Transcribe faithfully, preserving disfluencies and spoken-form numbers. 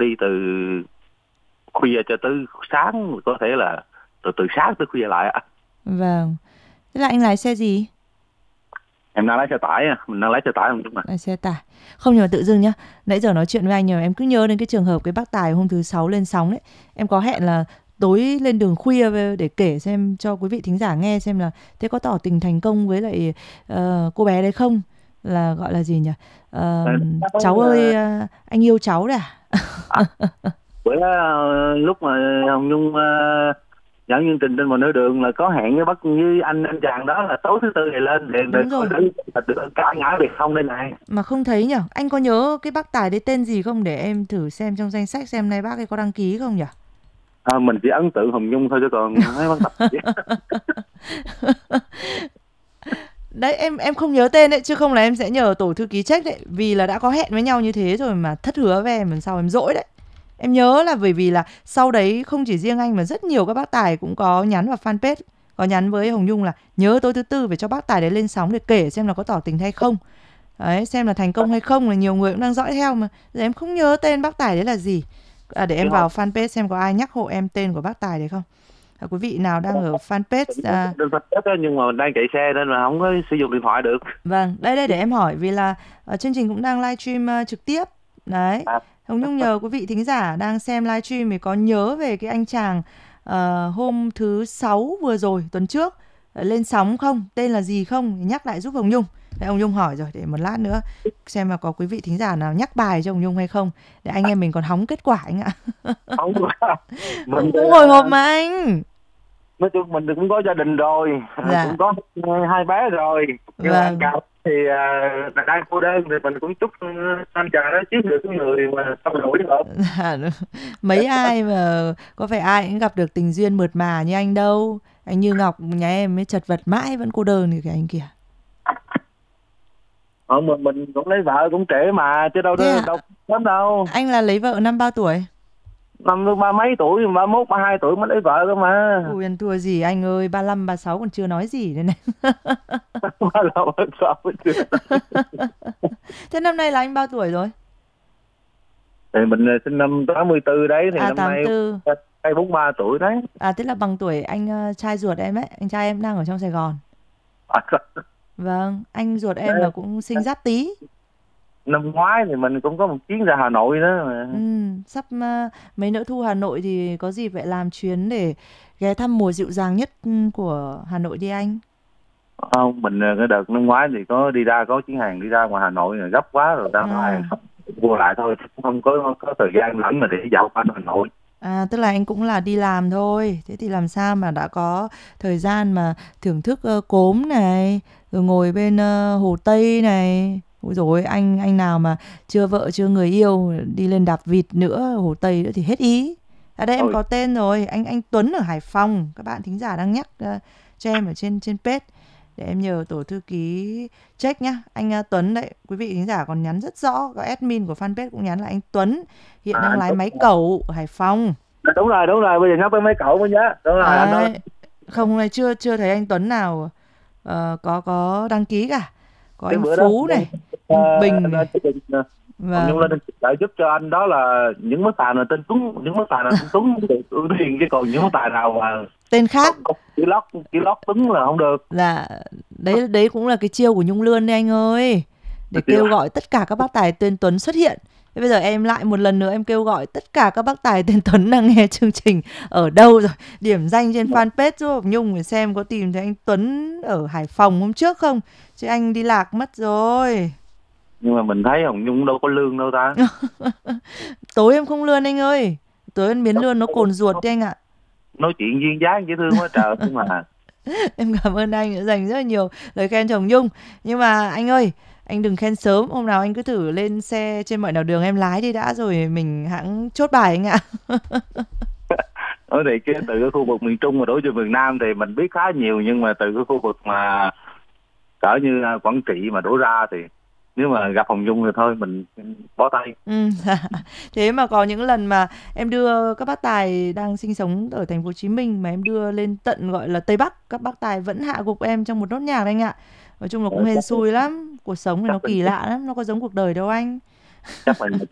đi từ khuya cho tới sáng, có thể là từ từ sáng tới khuya lại ạ. Vâng. Thế là anh lái xe gì? Em đang lái xe tải, mình đang lái xe tải không đúng mà. Lái xe tải. Không, nhưng mà tự dưng nhá, nãy giờ nói chuyện với anh nhưng mà em cứ nhớ đến cái trường hợp cái bác Tài hôm thứ sáu lên sóng đấy. Em có hẹn là tối lên đường khuya để kể xem cho quý vị thính giả nghe xem là thế có tỏ tình thành công với lại uh, cô bé đấy không? Là gọi là gì nhỉ? Uh, cháu ơi, uh, anh yêu cháu đấy à? À, bữa uh, lúc mà Hồng Nhung uh, dẫn chương trình trên một nửa đường là có hẹn với bác với anh anh chàng đó là tối thứ tư này lên để Đúng rồi. được cả ngã việc không đây này. Mà không thấy nhỉ? Anh có nhớ cái bác Tài đấy tên gì không để em thử xem trong danh sách xem nay bác ấy có đăng ký không nhỉ? À, mình chỉ ấn tượng Hồng Nhung thôi chứ còn mấy bác Tài. Đấy, em em không nhớ tên đấy, chứ không là em sẽ nhờ tổ thư ký check đấy. Vì là đã có hẹn với nhau như thế rồi mà thất hứa với em, lần sau em dỗi đấy. Em nhớ là bởi vì là sau đấy không chỉ riêng anh mà rất nhiều các bác Tài cũng có nhắn vào fanpage, có nhắn với Hồng Nhung là nhớ tối thứ tư phải cho bác Tài đấy lên sóng để kể xem là có tỏ tình hay không. Đấy, xem là thành công hay không, là nhiều người cũng đang dõi theo mà. Giờ em không nhớ tên bác Tài đấy là gì. À, để em vào fanpage xem có ai nhắc hộ em tên của bác Tài đấy không. À, quý vị nào đang ở fanpage à... nhưng mà mình đang chạy xe nên là không có sử dụng điện thoại được. Vâng, đây đây để em hỏi vì là uh, chương trình cũng đang livestream uh, trực tiếp. Đấy. Hồng Nhung nhờ quý vị thính giả đang xem livestream thì có nhớ về cái anh chàng uh, hôm thứ sáu vừa rồi, tuần trước uh, lên sóng không? Tên là gì không? Thì nhắc lại giúp Hồng Nhung. Để Hồng Nhung hỏi rồi, để một lát nữa xem mà có quý vị thính giả nào nhắc bài cho Hồng Nhung hay không, để anh em mình còn hóng kết quả anh ạ. Không, mình cũng hồi hộp mà anh. Nói chung mình cũng có gia đình rồi, dạ. Cũng có hai bé rồi, nhưng vâng. Mà anh Cao thì uh, đang cô đơn thì mình cũng chúc anh chàng đó chiếm được cái người mà tâm nổi được. Dạ, mấy ai mà có phải ai cũng gặp được tình duyên mượt mà như anh đâu. Anh Như Ngọc nhà em mới chật vật mãi vẫn cô đơn thì cái anh kia. Ờ, mình, mình cũng lấy vợ cũng trễ mà, chứ đâu đó, đâu sớm đâu. Anh là lấy vợ năm bao tuổi? Năm ba mấy tuổi, ba mốt, ba hai tuổi mới lấy vợ cơ mà. Ui, anh thua gì anh ơi, ba lăm, ba sáu còn chưa nói gì đây này. ba lăm, ba sáu còn chưa nói. Thế năm nay là anh bao tuổi rồi? Thì mình sinh năm tám mươi tư đấy, thì à, năm tám mươi tư. nay hai bốn mươi ba tuổi đấy. À, tức là bằng tuổi anh uh, trai ruột em ấy, anh trai em đang ở trong Sài Gòn. À, vâng, anh ruột em là cũng sinh Giáp Tý. Năm ngoái thì mình cũng có một chuyến ra Hà Nội đó mà. Ừ, sắp uh, mấy nữa thu Hà Nội thì có gì phải làm chuyến để ghé thăm mùa dịu dàng nhất của Hà Nội đi anh. Không, mình cái đợt năm ngoái thì có đi ra, có chuyến hàng đi ra ngoài Hà Nội rồi gấp quá rồi đang à. hàng vô lại thôi, không có có thời gian lẫn mà để dạo quanh Hà Nội. À, tức là anh cũng là đi làm thôi, thế thì làm sao mà đã có thời gian mà thưởng thức uh, cốm này, rồi ngồi bên uh, Hồ Tây này. Ôi dồi ôi, anh anh nào mà chưa vợ chưa người yêu đi lên đạp vịt nữa, Hồ Tây nữa thì hết ý. À đây em Ôi. có tên rồi, anh anh Tuấn ở Hải Phòng, các bạn thính giả đang nhắc uh, cho em ở trên trên page. Để em nhờ tổ thư ký check nhá. Anh uh, Tuấn đấy, quý vị thính giả còn nhắn rất rõ, có admin của fanpage cũng nhắn là anh Tuấn hiện à, đang lái máy cẩu ở Hải Phòng. Đúng rồi, đúng rồi, bây giờ nhắc tới máy cẩu mới nhớ. Đúng rồi, à, anh không này, chưa chưa thấy anh Tuấn nào uh, có có đăng ký cả. Có cái anh Phú đó, này, uh, anh Bình này. Vâng. Nhưng lên lại giúp cho anh đó là những mức tài nào tên Tuấn, những mức tài nào tên Tuấn được ưu tiên, chứ còn những mức tài nào mà tên khác chỉ lót chỉ lót Tuấn là không được. Là đấy đấy cũng là cái chiêu của Nhung Lươn đấy anh ơi, để kêu gọi tất cả các bác tài tên Tuấn xuất hiện. Thế bây giờ em lại một lần nữa em kêu gọi tất cả các bác tài tên Tuấn đang nghe chương trình ở đâu rồi, điểm danh trên fanpage giúp Nhung để xem có tìm thấy anh Tuấn ở Hải Phòng hôm trước không, chứ anh đi lạc mất rồi. Nhưng mà mình thấy Hồng Nhung đâu có lương đâu ta. Tối em không lươn anh ơi, tối em biến lươn nó cồn ruột đi anh ạ. Nói chuyện duyên dáng dễ thương quá trời nhưng mà. Em cảm ơn anh đã dành rất là nhiều lời khen chồng Nhung. Nhưng mà anh ơi, anh đừng khen sớm, hôm nào anh cứ thử lên xe trên mọi nẻo đường em lái đi đã, rồi mình hãng chốt bài anh ạ. Nói thì cái từ cái khu vực miền Trung mà đổ về miền Nam thì mình biết khá nhiều, nhưng mà từ cái khu vực mà cỡ như Quảng Trị mà đổ ra thì nếu mà gặp Hồng Nhung thì thôi mình bó tay. Ừ, thế mà có những lần mà em đưa các bác tài đang sinh sống ở thành phố Hồ Chí Minh mà em đưa lên tận gọi là Tây Bắc, các bác tài vẫn hạ gục em trong một nốt nhạc anh ạ. Nói chung là cũng hên xui lắm, cuộc sống thì nó kỳ lạ lắm, nó có giống cuộc đời đâu anh. Chắc mình